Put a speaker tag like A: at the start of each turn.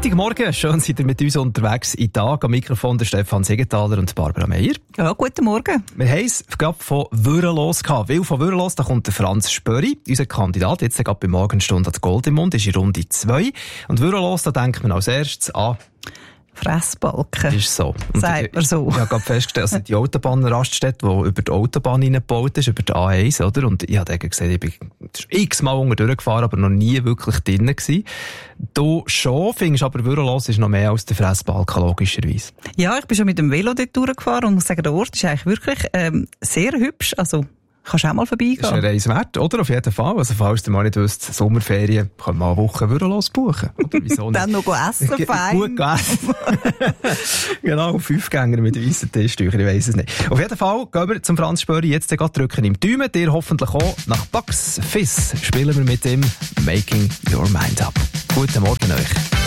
A: Freitagmorgen, schön seid ihr mit uns unterwegs in Tag. Am Mikrofon der Stefan Siegenthaler und Barbara Meier.
B: Ja, guten Morgen.
A: Wir haben es gerade von Würrelos gehabt. Weil von Würrelos, da kommt der Franz Spöri, unser Kandidat, jetzt gerade bei Morgenstunde ans Gold im Mund, ist in Runde 2. Und Würrelos, da denkt man als erstes an...
B: Fressbalken.
A: Ist so. Und
B: sagt man so.
A: Ich habe gerade festgestellt, also die Autobahnraststätte, die über die Autobahn hineingebaut ist, über die A1, oder? Und ich habe gesehen, ich bin x-mal unten durchgefahren, aber noch nie wirklich drinnen gewesen. Du schon, findest aber Würrelos ist noch mehr als der Fressbalken, logischerweise.
B: Ja, ich bin schon mit dem Velo dort durchgefahren und muss sagen, der Ort ist eigentlich wirklich sehr hübsch. Also, kannst du auch mal vorbeigehen.
A: Das ist eine Reise wert, oder? Auf jeden Fall. Also, falls du mal nicht wüsst, Sommerferien, kann man eine Woche Würrelos buchen. Oder wieso nicht?
B: Dann noch essen, fein.
A: Gut essen. Genau, 5 Gänger mit weißen Tischtüchern, ich weiss es nicht. Auf jeden Fall gehen wir zum Franz Spöri jetzt gerade drücken im Daumen. Dir hoffentlich auch. Nach Bucks Fizz spielen wir mit dem Making Your Mind Up. Guten Morgen euch.